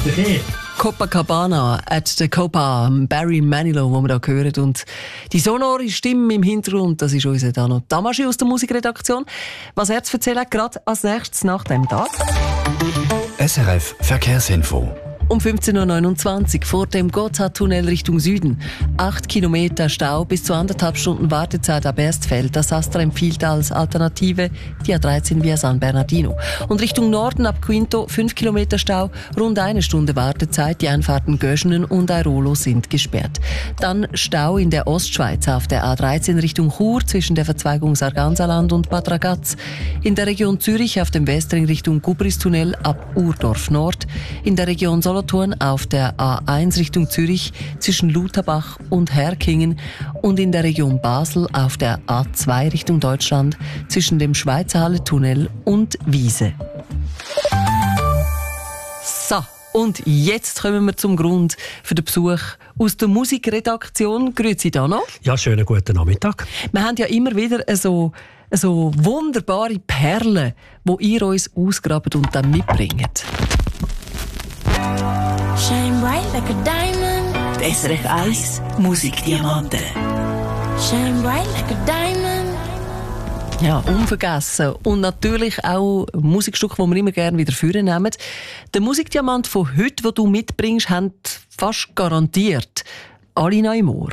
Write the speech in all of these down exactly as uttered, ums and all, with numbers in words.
Copacabana at the Copa, Barry Manilow, den wir da hören. Und die sonore Stimme im Hintergrund, das ist unser Dano Tamaschi aus der Musikredaktion. Was er zu erzählen hat, gerade als nächstes nach dem Tag. S R F Verkehrsinfo. Um fünfzehn Uhr neunundzwanzig vor dem Gotthardtunnel Richtung Süden. Acht Kilometer Stau, bis zu anderthalb Stunden Wartezeit ab Erstfeld. Das Astra empfiehlt als Alternative die A dreizehn via San Bernardino. Und Richtung Norden ab Quinto fünf Kilometer Stau, rund eine Stunde Wartezeit. Die Einfahrten Göschenen und Airolo sind gesperrt. Dann Stau in der Ostschweiz auf der A dreizehn Richtung Chur zwischen der Verzweigung Sargansaland und Bad Ragaz. In der Region Zürich auf dem Westring Richtung Gubristunnel ab Urdorf Nord. In der Region Solothurn auf der A eins Richtung Zürich zwischen Lutherbach und Herkingen und in der Region Basel auf der A zwei Richtung Deutschland zwischen dem Schweizerhalle-Tunnel und Wiese. So, und jetzt kommen wir zum Grund für den Besuch aus der Musikredaktion. Grüezi da noch. Ja, schönen guten Nachmittag. Wir haben ja immer wieder so, so wunderbare Perlen, die ihr uns ausgrabt und dann mitbringt. Shine bright like a diamond. S R F eins Musikdiamanten. Shine bright like a diamond. Ja, unvergessen. Und natürlich auch Musikstücke, die wir immer gerne wieder vornehmen. Der Musikdiamant von heute, den du mitbringst, haben fast garantiert alle noch im Ohr.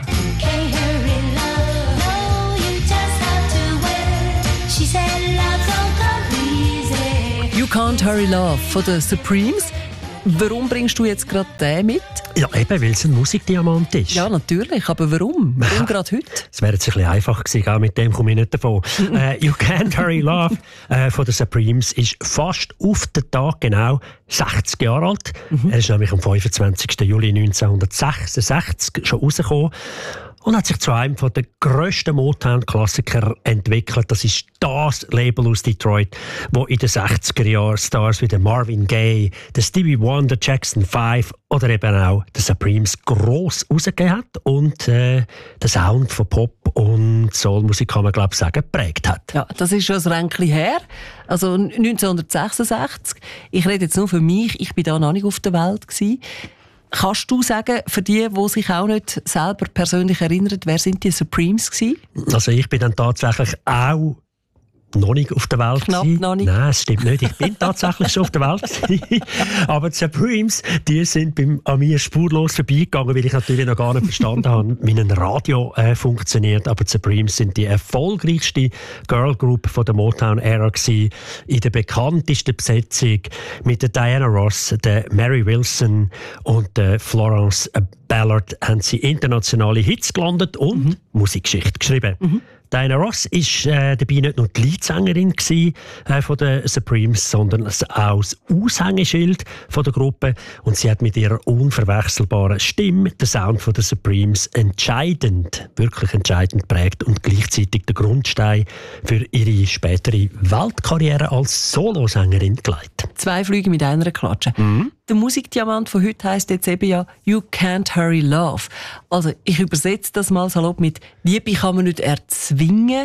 You Can't Hurry Love von den Supremes. Warum bringst du jetzt gerade den mit? Ja, eben, weil es ein Musikdiamant ist. Ja, natürlich. Aber warum? Warum gerade heute? Es wäre jetzt ein bisschen einfacher gewesen, auch mit dem komme ich nicht davon. uh, You Can't Hurry Love uh, von den Supremes ist fast auf den Tag genau sechzig Jahre alt. Mhm. Er ist nämlich am fünfundzwanzigsten Juli neunzehnhundertsechsundsechzig schon rausgekommen. Und hat sich zu einem der grössten Motown-Klassiker entwickelt. Das ist das Label aus Detroit, wo in den sechziger Jahren Stars wie der Marvin Gaye, der Stevie Wonder, Jackson five oder eben auch der Supremes gross rausgegeben hat und äh, den Sound von Pop und Soulmusik, kann man glaube ich sagen, geprägt hat. Ja, das ist schon ein Ränkchen her. Also neunzehnhundertsechsundsechzig. Ich rede jetzt nur für mich. Ich war da noch nicht auf der Welt gewesen. Kannst du sagen, für die, die sich auch nicht selber persönlich erinnern, wer sind die Supremes gewesen? Also ich bin dann tatsächlich auch noch nicht auf der Welt. Knapp gewesen. noch nicht. Nein, das stimmt nicht. Ich bin tatsächlich schon auf der Welt gewesen. Aber die Supremes, die sind beim, an mir spurlos vorbeigegangen, weil ich natürlich noch gar nicht verstanden habe, wie ein Radio äh, funktioniert. Aber die Supremes sind die erfolgreichste Girlgroup von der Motown-Ära gewesen. In der bekanntesten Besetzung mit der Diana Ross, der Mary Wilson und der Florence Ballard haben sie internationale Hits gelandet und mhm. Musikgeschichte geschrieben. Mhm. Diana Ross war äh, dabei nicht nur die Leadsängerin gewesen, äh, von den Supremes, sondern auch das Aushängeschild von der Gruppe. Und sie hat mit ihrer unverwechselbaren Stimme den Sound von den Supremes entscheidend, wirklich entscheidend geprägt und gleichzeitig den Grundstein für ihre spätere Weltkarriere als Solosängerin gelegt. Zwei Flüge mit einer Klatsche. Mhm. Der Musikdiamant von heute heisst jetzt eben ja «You Can't Hurry Love». Also ich übersetze das mal salopp mit «Liebe kann man nicht erzwingen».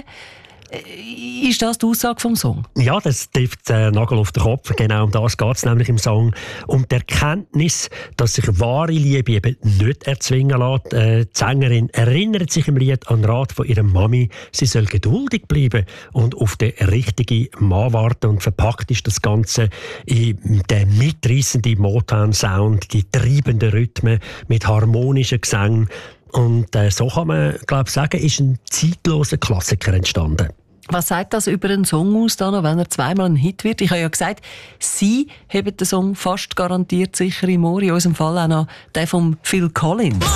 Ist das die Aussage vom Song? Ja, das trifft den Nagel auf den Kopf. Genau um das geht es nämlich im Song. Um die Erkenntnis, dass sich wahre Liebe eben nicht erzwingen lässt. Äh, die Sängerin erinnert sich im Lied an den Rat von ihrer Mami. Sie soll geduldig bleiben und auf den richtigen Mann warten. Und verpackt ist das Ganze in den mitreissenden Motown-Sound, die treibenden Rhythmen mit harmonischen Gesängen. Und äh, so kann man, glaube ich, sagen, ist ein zeitloser Klassiker entstanden. Was sagt das über einen Song aus, dann, wenn er zweimal ein Hit wird? Ich habe ja gesagt, Sie haben den Song fast garantiert sicher im Ohr. In unserem Fall auch noch der von Phil Collins.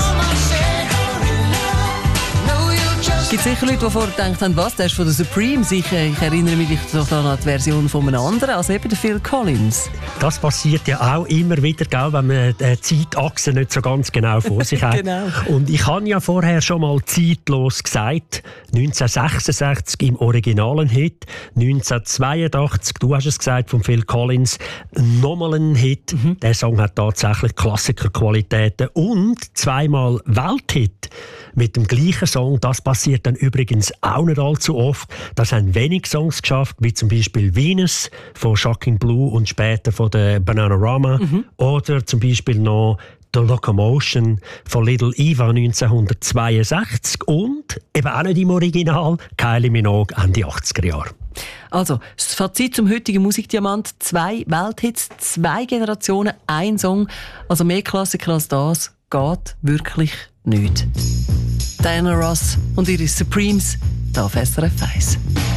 Es gibt sicher Leute, die vorher gedacht haben, was, der ist von den Supremes. Ich, ich erinnere mich doch an die Version von einem anderen, als eben der Phil Collins. Das passiert ja auch immer wieder, gell, wenn man die Zeitachse nicht so ganz genau vor sich hat. Genau. Und ich habe ja vorher schon mal zeitlos gesagt, neunzehnhundertsechsundsechzig im originalen Hit, neunzehnhundertzweiundachtzig, du hast es gesagt, von Phil Collins, nochmal ein Hit. Mhm. Der Song hat tatsächlich Klassikerqualitäten und zweimal Welthit. mit dem gleichen Song. Das passiert dann übrigens auch nicht allzu oft. Das haben wenig Songs geschafft, wie zum Beispiel Venus von Shocking Blue und später von der Bananarama. Mhm. Oder zum Beispiel noch The Locomotion von Little Eva neunzehnhundertzweiundsechzig und eben auch nicht im Original Kylie Minogue Ende achtziger Jahre. Also, das Fazit zum heutigen Musikdiamant: zwei Welthits, zwei Generationen, ein Song. Also mehr Klassiker als das geht wirklich nicht. Diana Ross und ihre Supremes, da auf S R F eins.